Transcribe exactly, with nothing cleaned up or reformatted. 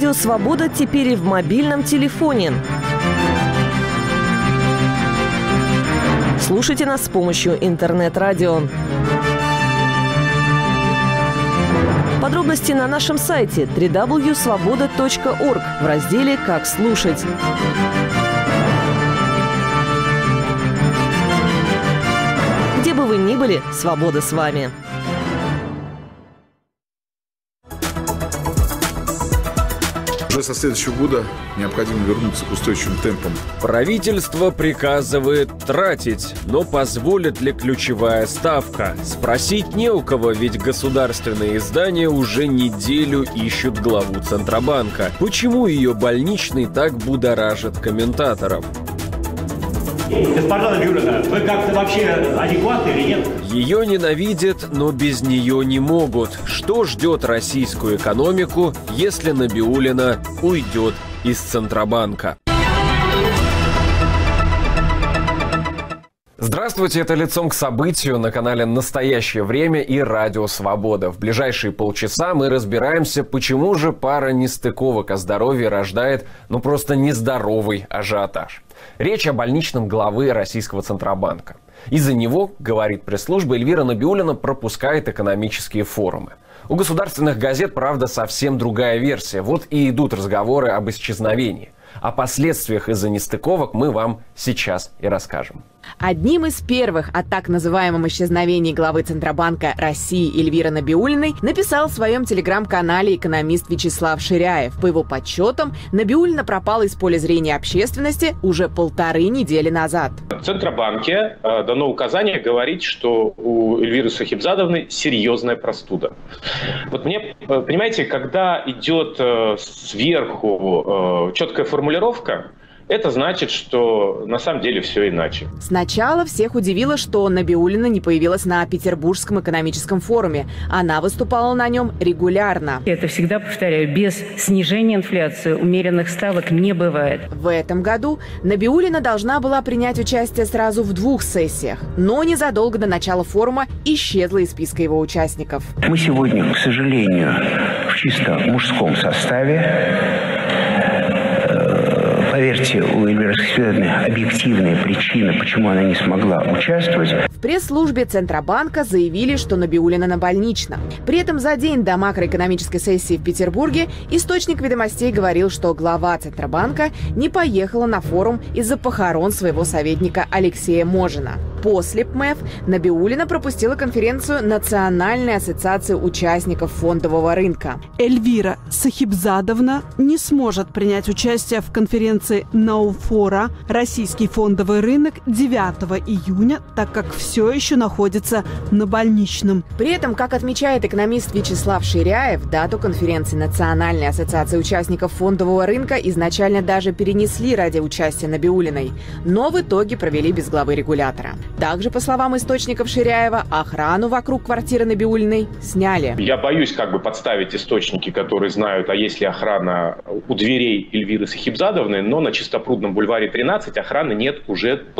Радио «Свобода» теперь и в мобильном телефоне. Слушайте нас с помощью интернет-радио. Подробности на нашем сайте дабл ю дабл ю дабл ю точка свобода точка орг в разделе «Как слушать». Где бы вы ни были, свобода с вами. Уже со следующего года необходимо вернуться к устойчивым темпам. Правительство приказывает тратить, но позволит ли ключевая ставка? Спросить не у кого, ведь государственные издания уже неделю ищут главу Центробанка. Почему ее больничный так будоражит комментаторов? Госпожа Набиуллина, вы как-то вообще адекватны или нет? Ее ненавидят, но без нее не могут. Что ждет российскую экономику, если Набиуллина уйдет из Центробанка? Здравствуйте, это «Лицом к событию» на канале «Настоящее время» и «Радио Свобода». В ближайшие полчаса мы разбираемся, почему же пара нестыковок о здоровье рождает, ну просто нездоровый ажиотаж. Речь о больничном главы российского Центробанка. Из-за него, говорит пресс-служба, Эльвира Набиуллина пропускает экономические форумы. У государственных газет, правда, совсем другая версия. Вот и идут разговоры об исчезновении. О последствиях из-за нестыковок мы вам сейчас и расскажем. Одним из первых о так называемом исчезновении главы Центробанка России Эльвиры Набиуллиной написал в своем телеграм-канале экономист Вячеслав Ширяев. По его подсчетам, Набиуллина пропала из поля зрения общественности уже полторы недели назад. В Центробанке э, дано указание говорить, что у Эльвиры Сахибзадовны серьезная простуда. Вот мне, понимаете, когда идет э, сверху э, четкая формулировка, это значит, что на самом деле все иначе. Сначала всех удивило, что Набиуллина не появилась на Петербургском экономическом форуме. Она выступала на нем регулярно. Это всегда, повторяю, без снижения инфляции умеренных ставок не бывает. В этом году Набиуллина должна была принять участие сразу в двух сессиях, но незадолго до начала форума исчезла из списка его участников. Мы сегодня, к сожалению, в чисто мужском составе. Поверьте, у Эльвиры Сахибзадовны объективные причины, почему она не смогла участвовать. В пресс-службе Центробанка заявили, что Набиуллина на больничном. При этом за день до макроэкономической сессии в Петербурге источник «Ведомостей» говорил, что глава Центробанка не поехала на форум из-за похорон своего советника Алексея Можина. После ПМЭФ Набиуллина пропустила конференцию Национальной ассоциации участников фондового рынка. Эльвира Сахибзадовна не сможет принять участие в конференции «Науфора. Российский фондовый рынок» девятого июня, так как все еще находится на больничном. При этом, как отмечает экономист Вячеслав Ширяев, дату конференции Национальной ассоциации участников фондового рынка изначально даже перенесли ради участия Набиуллиной, но в итоге провели без главы регулятора. Также, по словам источников Ширяева, охрану вокруг квартиры Набиуллиной сняли. Я боюсь как бы подставить источники, которые знают, а есть ли охрана у дверей Эльвиры Сахибзадовны, но на Чистопрудном бульваре тринадцать охраны нет уже